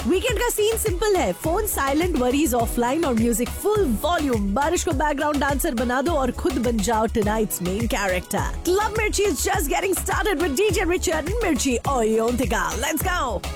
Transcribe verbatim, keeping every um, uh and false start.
Weekend का scene simple है, phone silent, worries offline और म्यूजिक फुल वॉल्यूम। बारिश को बैकग्राउंड डांसर बना दो और खुद बन जाओ टुनाइट्स मेन कैरेक्टर। क्लब मिर्ची is just getting started with D J Richard and Mirchi Oyontika. Let's go.